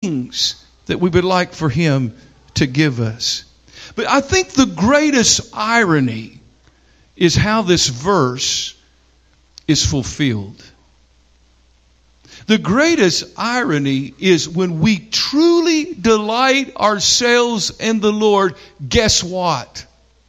things that we would like for Him to give us. But I think the greatest irony is how this verse is fulfilled. The greatest irony is when we truly delight ourselves in the Lord, guess what?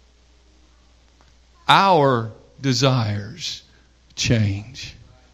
Our desires change.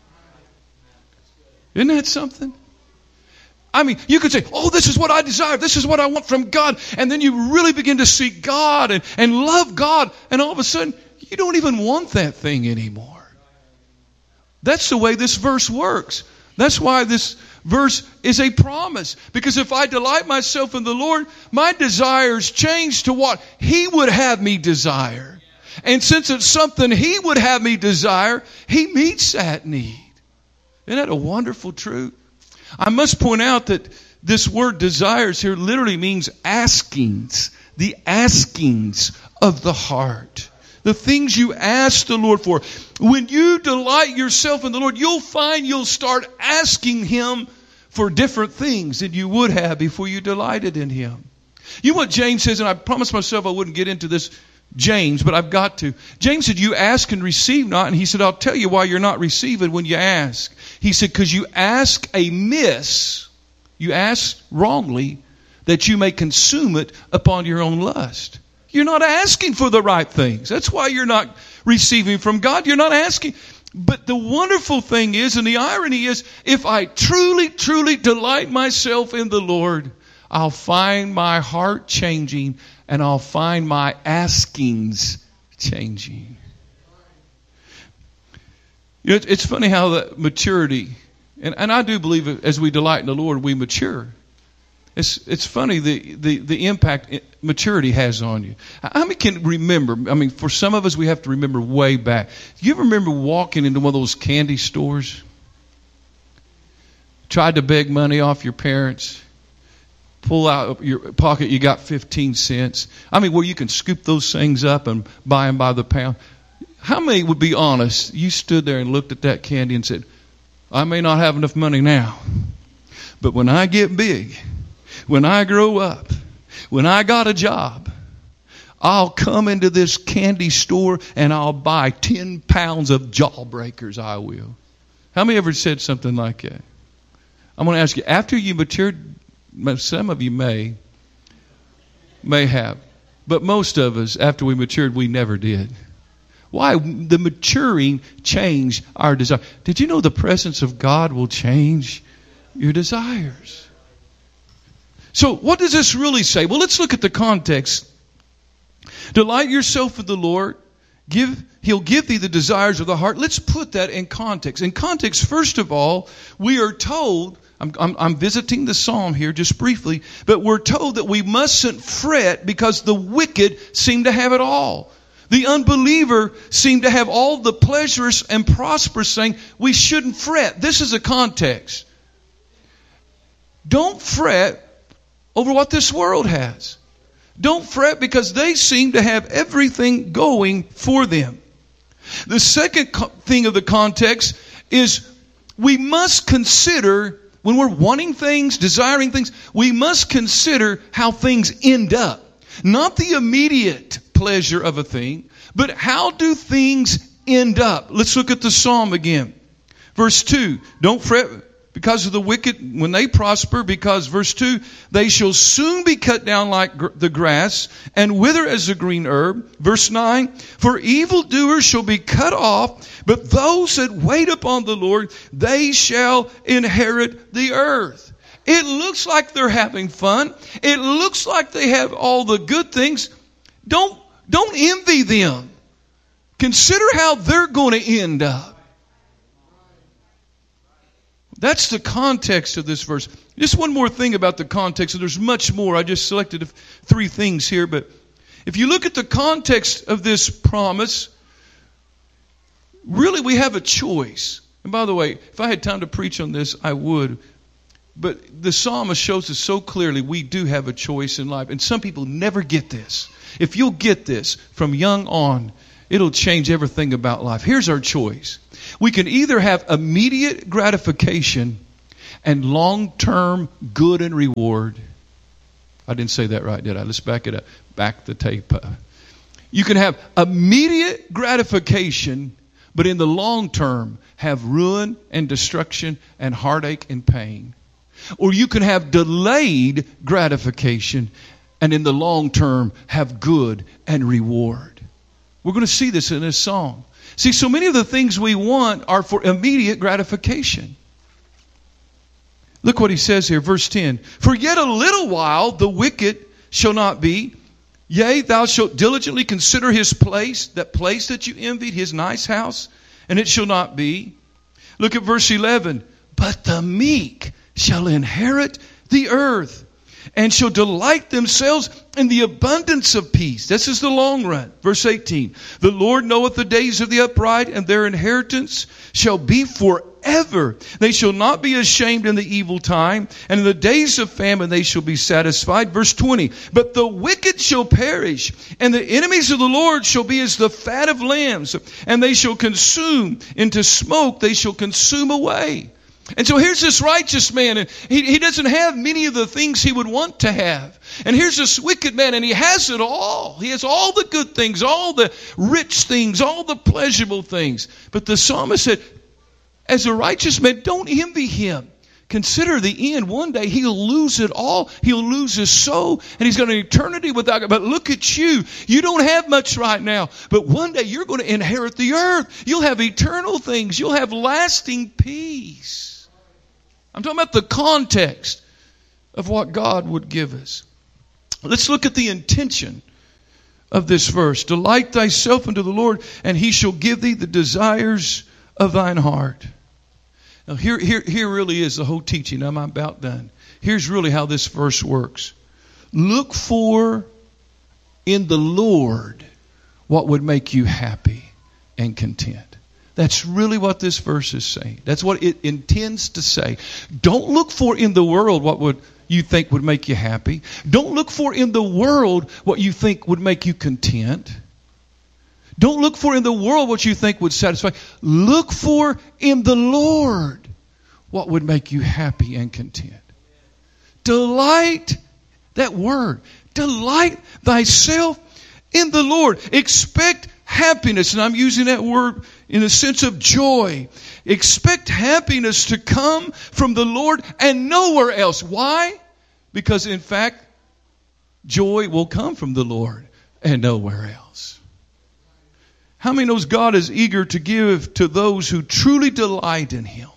Isn't that something? I mean, you could say, oh, this is what I desire. This is what I want from God. And then you really begin to seek God and love God. And all of a sudden, you don't even want that thing anymore. That's the way this verse works. That's why this verse is a promise. Because if I delight myself in the Lord, my desires change to what He would have me desire. And since it's something He would have me desire, He meets that need. Isn't that a wonderful truth? I must point out that this word desires here literally means askings. The askings of the heart. The things you ask the Lord for. When you delight yourself in the Lord, you'll find you'll start asking Him for different things than you would have before you delighted in Him. You know what James says, and I promised myself I wouldn't get into this, James, but I've got to. James said, you ask and receive not. And he said, I'll tell you why you're not receiving when you ask. He said, because you ask amiss, you ask wrongly, that you may consume it upon your own lust. You're not asking for the right things. That's why you're not receiving from God. You're not asking. But the wonderful thing is, and the irony is, if I truly, truly delight myself in the Lord, I'll find my heart changing and I'll find my askings changing. You know, it's funny how the maturity, and I do believe as we delight in the Lord, we mature. It's funny the impact maturity has on you. How many can remember? I mean, for some of us, we have to remember way back. Do you ever remember walking into one of those candy stores? Tried to beg money off your parents. Pull out your pocket, you got 15 cents. I mean, where you can scoop those things up and buy them by the pound. How many would be honest? You stood there and looked at that candy and said, I may not have enough money now, but when I get big, when I grow up, when I got a job, I'll come into this candy store and I'll buy 10 pounds of Jawbreakers, I will. How many ever said something like that? I'm going to ask you, after you matured, some of you may have. But most of us, after we matured, we never did. Why? The maturing changed our desire. Did you know the presence of God will change your desires? So what does this really say? Well, let's look at the context. Delight yourself in the Lord. He'll give thee the desires of the heart. Let's put that in context. In context, first of all, we are told, I'm visiting the psalm here just briefly, but we're told that we mustn't fret because the wicked seem to have it all. The unbeliever seem to have all the pleasures and prosperous things. We shouldn't fret. This is a context. Don't fret over what this world has. Don't fret because they seem to have everything going for them. The second thing of the context is we must consider, when we're wanting things, desiring things, we must consider how things end up. Not the immediate pleasure of a thing, but how do things end up? Let's look at the psalm again. Verse 2, don't fret because of the wicked when they prosper, because verse 2, they shall soon be cut down like the grass and wither as the green herb. Verse 9, for evildoers shall be cut off, but those that wait upon the Lord, they shall inherit the earth. It looks like they're having fun. It looks like they have all the good things. Don't envy them. Consider how they're going to end up. That's the context of this verse. Just one more thing about the context, and there's much more. I just selected 3 things here, but if you look at the context of this promise, really we have a choice. And by the way, if I had time to preach on this, I would. But the psalmist shows us so clearly we do have a choice in life. And some people never get this. If you'll get this from young on, it'll change everything about life. Here's our choice. We can either have immediate gratification and long-term good and reward. I didn't say that right, did I? Let's back it up. Back the tape up. You can have immediate gratification, but in the long term have ruin and destruction and heartache and pain. Or you can have delayed gratification and in the long term have good and reward. We're going to see this in this song. See, so many of the things we want are for immediate gratification. Look what he says here, verse 10. For yet a little while the wicked shall not be. Yea, thou shalt diligently consider his place that you envied, his nice house, and it shall not be. Look at verse 11. But the meek shall inherit the earth, and shall delight themselves in the abundance of peace. This is the long run. Verse 18. The Lord knoweth the days of the upright, and their inheritance shall be forever. They shall not be ashamed in the evil time, and in the days of famine they shall be satisfied. Verse 20. But the wicked shall perish, and the enemies of the Lord shall be as the fat of lambs, and they shall consume into smoke, they shall consume away. And so here's this righteous man, and he doesn't have many of the things he would want to have. And here's this wicked man, and he has it all. He has all the good things, all the rich things, all the pleasurable things. But the psalmist said, as a righteous man, don't envy him. Consider the end. One day he'll lose it all. He'll lose his soul, and he's got an eternity without God. But look at you. You don't have much right now. But one day you're going to inherit the earth. You'll have eternal things. You'll have lasting peace. I'm talking about the context of what God would give us. Let's look at the intention of this verse. Delight thyself unto the Lord, and he shall give thee the desires of thine heart. Now here really is the whole teaching. I'm about done. Here's really how this verse works. Look for in the Lord what would make you happy and content. That's really what this verse is saying. That's what it intends to say. Don't look for in the world what would you think would make you happy. Don't look for in the world what you think would make you content. Don't look for in the world what you think would satisfy. Look for in the Lord what would make you happy and content. Delight, that word, delight thyself in the Lord. Expect happiness, and I'm using that word in a sense of joy. Expect happiness to come from the Lord and nowhere else. Why? Because in fact, joy will come from the Lord and nowhere else. How many knows God is eager to give to those who truly delight in Him?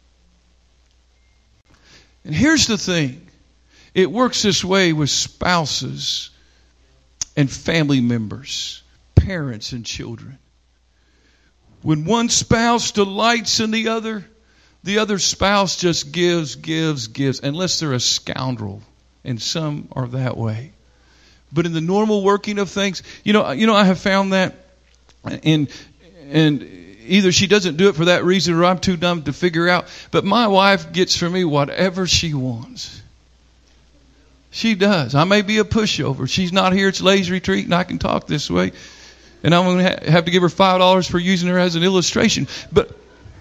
And here's the thing. It works this way with spouses and family members, parents and children. When one spouse delights in the other spouse just gives, unless they're a scoundrel, and some are that way. But in the normal working of things, I have found that, and either she doesn't do it for that reason or I'm too dumb to figure out, but my wife gets for me whatever she wants. She does. I may be a pushover. She's not here. It's ladies' retreat, and I can talk this way. And I'm going to have to give her $5 for using her as an illustration. But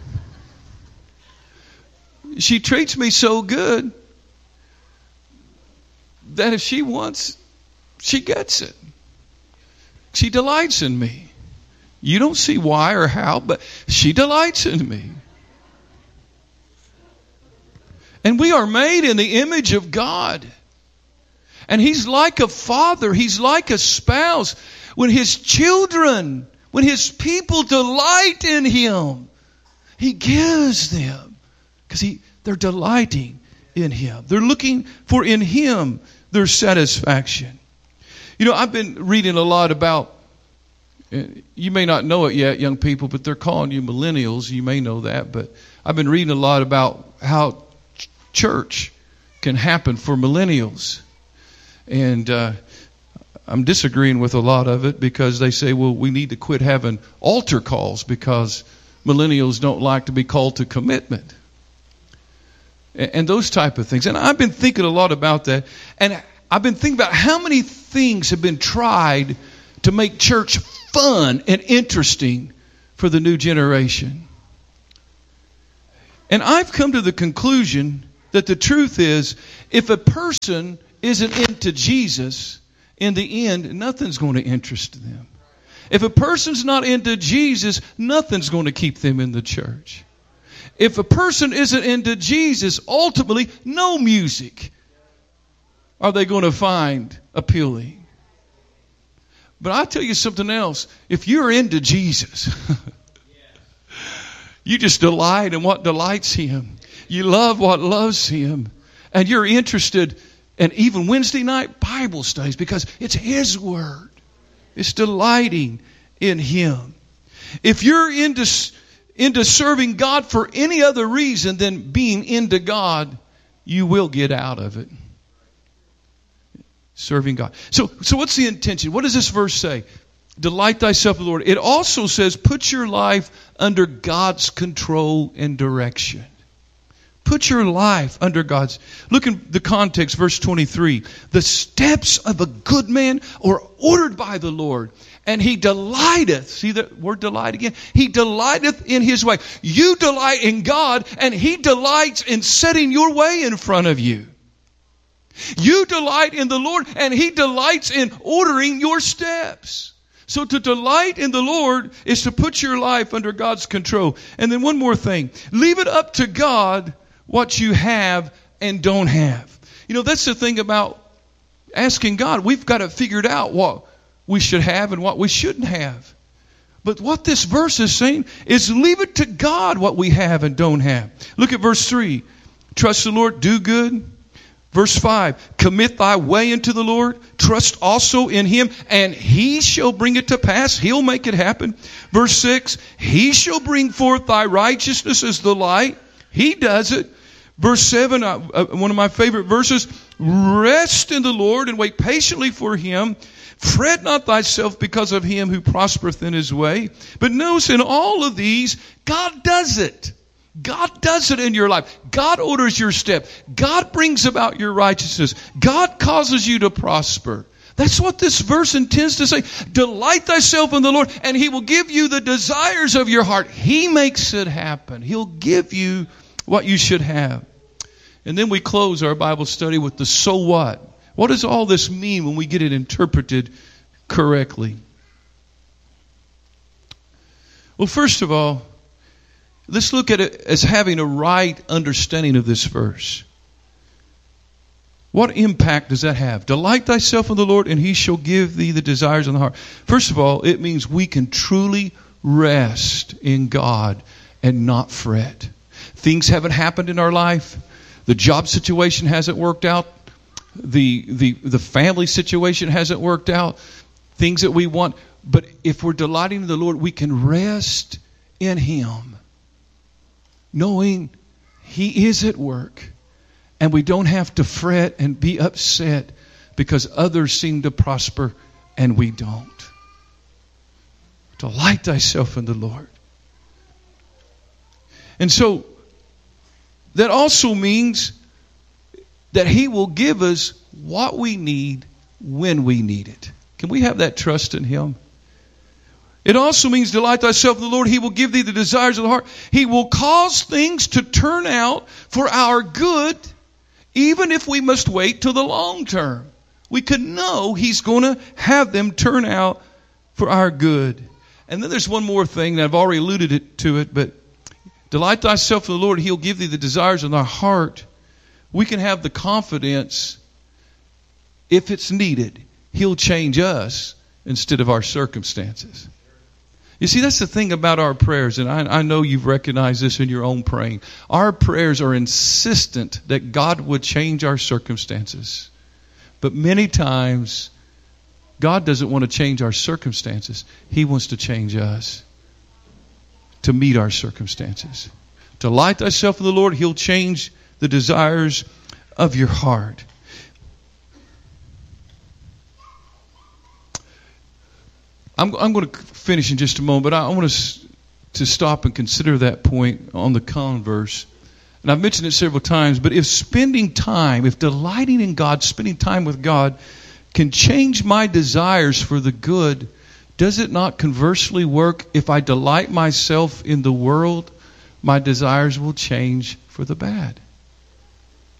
she treats me so good that if she wants, she gets it. She delights in me. You don't see why or how, but she delights in me. And we are made in the image of God. And He's like a father. He's like a spouse. When His children, when His people delight in Him, He gives them. Because they're delighting in Him. They're looking for in Him their satisfaction. I've been reading a lot about, you may not know it yet, young people, but they're calling you millennials. You may know that. But I've been reading a lot about how church can happen for millennials. And I'm disagreeing with a lot of it because they say, well, we need to quit having altar calls because millennials don't like to be called to commitment. And those type of things. And I've been thinking a lot about that. And I've been thinking about how many things have been tried to make church fun and interesting for the new generation. And I've come to the conclusion that the truth is, if a person isn't into Jesus, in the end, nothing's going to interest them. If a person's not into Jesus, nothing's going to keep them in the church. If a person isn't into Jesus, ultimately, no music are they going to find appealing. But I'll tell you something else. If you're into Jesus, you just delight in what delights Him. You love what loves Him. And you're interested in even Wednesday night Bible studies because it's His Word. It's delighting in Him. If you're into serving God for any other reason than being into God, you will get out of it. Serving God. So what's the intention? What does this verse say? Delight thyself in the Lord. It also says put your life under God's control and direction. Put your life under God's. Look in the context, verse 23. The steps of a good man are ordered by the Lord, and He delighteth. See the word delight again? He delighteth in His way. You delight in God, and He delights in setting your way in front of you. You delight in the Lord, and He delights in ordering your steps. So to delight in the Lord is to put your life under God's control. And then one more thing. Leave it up to God what you have and don't have. You know, that's the thing about asking God. We've got to figure out what we should have and what we shouldn't have. But what this verse is saying is leave it to God what we have and don't have. Look at verse 3. Trust the Lord, do good. Verse 5, commit thy way unto the Lord, trust also in Him, and He shall bring it to pass. He'll make it happen. Verse 6, He shall bring forth thy righteousness as the light. He does it. Verse 7, one of my favorite verses, rest in the Lord and wait patiently for Him. Fret not thyself because of him who prospereth in his way. But notice in all of these, God does it. God does it in your life. God orders your step. God brings about your righteousness. God causes you to prosper. That's what this verse intends to say. Delight thyself in the Lord, and He will give you the desires of your heart. He makes it happen. He'll give you what you should have. And then we close our Bible study with the so what. What does all this mean when we get it interpreted correctly? Well, first of all, let's look at it as having a right understanding of this verse. What impact does that have? Delight thyself in the Lord, and He shall give thee the desires of the heart. First of all, it means we can truly rest in God and not fret. Things haven't happened in our life. The job situation hasn't worked out. The family situation hasn't worked out. Things that we want. But if we're delighting in the Lord, we can rest in Him, knowing He is at work, and we don't have to fret and be upset because others seem to prosper and we don't. Delight thyself in the Lord. And so that also means that He will give us what we need when we need it. Can we have that trust in Him? It also means delight thyself in the Lord. He will give thee the desires of the heart. He will cause things to turn out for our good, even if we must wait till the long term. We can know He's going to have them turn out for our good. And then there's one more thing that I've already alluded to it, but delight thyself in the Lord. He'll give thee the desires of thy heart. We can have the confidence, if it's needed, He'll change us instead of our circumstances. You see, that's the thing about our prayers, and I know you've recognized this in your own praying. Our prayers are insistent that God would change our circumstances. But many times, God doesn't want to change our circumstances. He wants to change us to meet our circumstances. Delight thyself in the Lord. He'll change the desires of your heart. I'm going to finish in just a moment, but I want us to stop and consider that point on the converse. And I've mentioned it several times, but if delighting in God, spending time with God, can change my desires for the good, does it not conversely work? If I delight myself in the world, my desires will change for the bad.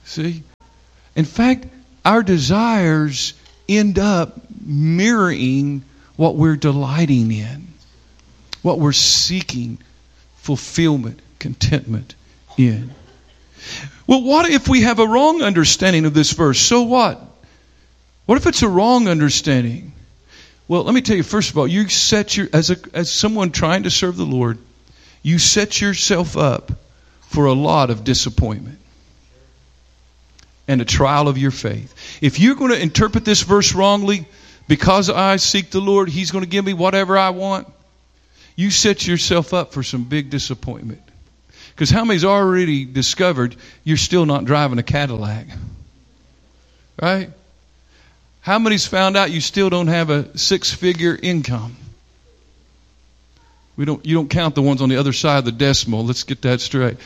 See? In fact, our desires end up mirroring what we're delighting in, what we're seeking fulfillment, contentment in. Well, what if we have a wrong understanding of this verse? So what? What if it's a wrong understanding? Well, let me tell you, first of all, you set as someone trying to serve the Lord, you set yourself up for a lot of disappointment and a trial of your faith. If you're going to interpret this verse wrongly, because I seek the Lord, He's going to give me whatever I want, you set yourself up for some big disappointment. Because how many's already discovered you're still not driving a Cadillac? Right? How many's found out you still don't have a six-figure income? You don't count the ones on the other side of the decimal. Let's get that straight.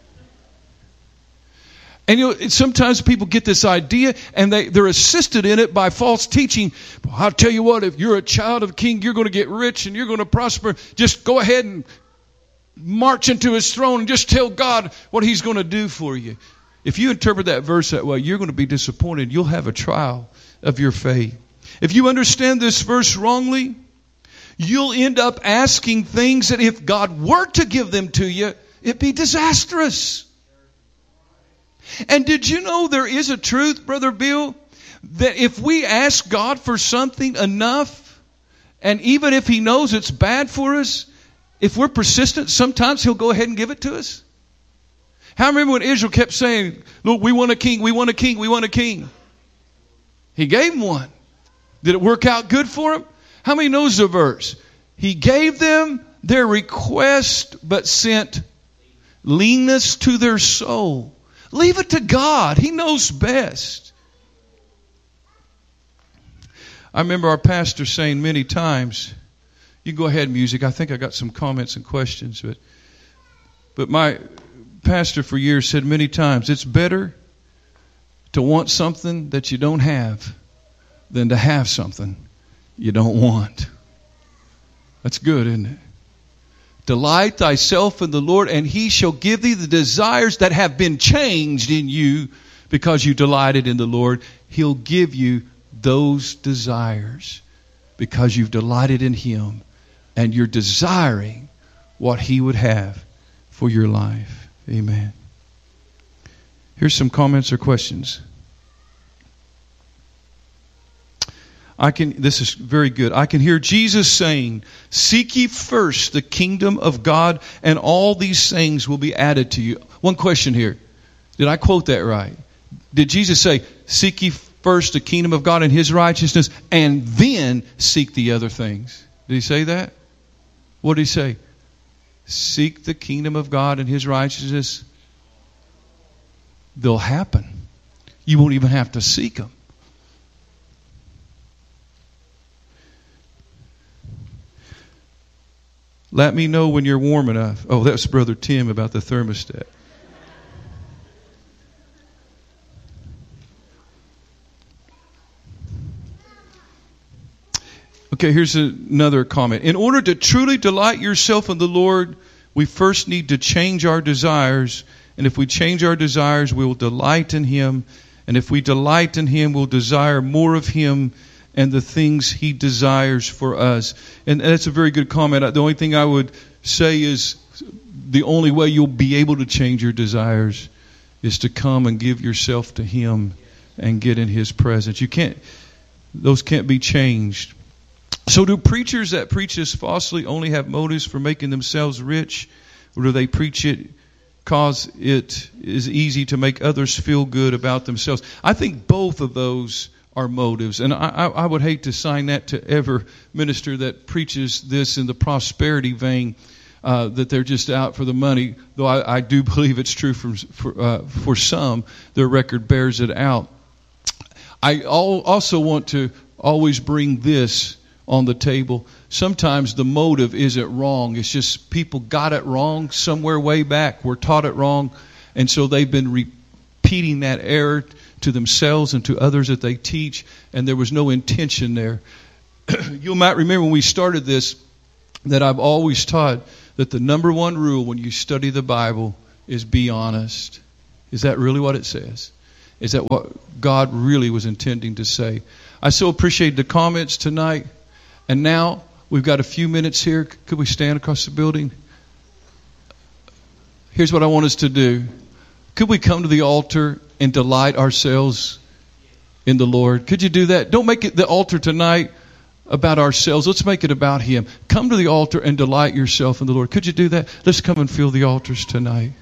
And sometimes people get this idea and they're assisted in it by false teaching. Well, I'll tell you what, if you're a child of King, you're going to get rich and you're going to prosper. Just go ahead and march into His throne and just tell God what He's going to do for you. If you interpret that verse that way, you're going to be disappointed. You'll have a trial of your faith. If you understand this verse wrongly, you'll end up asking things that if God were to give them to you, it'd be disastrous. And did you know there is a truth, Brother Bill, that if we ask God for something enough, and even if He knows it's bad for us, if we're persistent, sometimes He'll go ahead and give it to us? How remember when Israel kept saying, look, we want a king, we want a king, we want a king. He gave them one. Did it work out good for them? How many knows the verse? He gave them their request, but sent leanness to their soul. Leave it to God. He knows best. I remember our pastor saying many times, you can go ahead, music. I think I got some comments and questions. But my pastor for years said many times, it's better to want something that you don't have than to have something you don't want. That's good, isn't it? Delight thyself in the Lord, and He shall give thee the desires that have been changed in you because you delighted in the Lord. He'll give you those desires because you've delighted in Him and you're desiring what He would have for your life. Amen. Here's some comments or questions. This is very good. I can hear Jesus saying, seek ye first the kingdom of God, and all these things will be added to you. One question here. Did I quote that right? Did Jesus say, seek ye first the kingdom of God and His righteousness, and then seek the other things? Did He say that? What did He say? Seek the kingdom of God and His righteousness. They'll happen. You won't even have to seek them. Let me know when you're warm enough. Oh, that's Brother Tim about the thermostat. Okay, here's another comment. In order to truly delight yourself in the Lord, we first need to change our desires. And if we change our desires, we will delight in Him. And if we delight in Him, we'll desire more of Him and the things He desires for us. And that's a very good comment. The only thing I would say is the only way you'll be able to change your desires is to come and give yourself to Him and get in His presence. Those can't be changed. So do preachers that preach this falsely only have motives for making themselves rich? Or do they preach it because it is easy to make others feel good about themselves? I think both of those are motives. And I would hate to sign that to every minister that preaches this in the prosperity vein, that they're just out for the money. Though I do believe it's true for some. Their record bears it out. I also want to always bring this on the table. Sometimes the motive isn't wrong. It's just people got it wrong somewhere way back. Were taught it wrong. And so they've been repeating that error to themselves and to others that they teach, and there was no intention there. You might remember when we started this that I've always taught that the number one rule when you study the Bible is be honest. Is that really what it says? Is that what God really was intending to say? I so appreciate the comments tonight. And now we've got a few minutes here. Could we stand across the building? Here's what I want us to do. Could we come to the altar and delight ourselves in the Lord? Could you do that? Don't make it the altar tonight about ourselves. Let's make it about Him. Come to the altar and delight yourself in the Lord. Could you do that? Let's come and fill the altars tonight.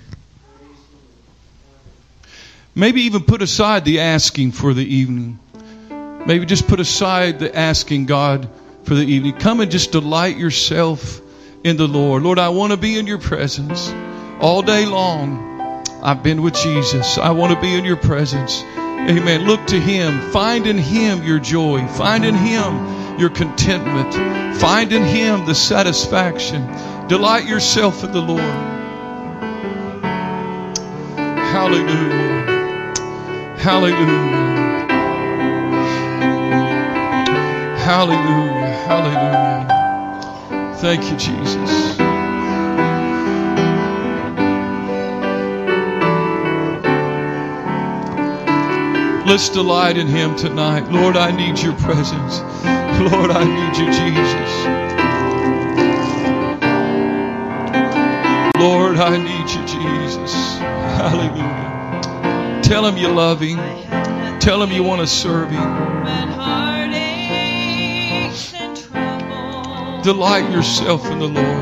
Maybe even put aside the asking for the evening. Maybe just put aside the asking God for the evening. Come and just delight yourself in the Lord. Lord, I want to be in your presence all day long. I've been with Jesus. I want to be in your presence. Amen. Look to Him. Find in Him your joy. Find in Him your contentment. Find in Him the satisfaction. Delight yourself in the Lord. Hallelujah. Hallelujah. Hallelujah. Hallelujah. Thank you, Jesus. Let's delight in Him tonight. Lord, I need your presence. Lord, I need you, Jesus. Lord, I need you, Jesus. Hallelujah. Tell Him you love Him. Tell Him you want to serve Him. Delight yourself in the Lord.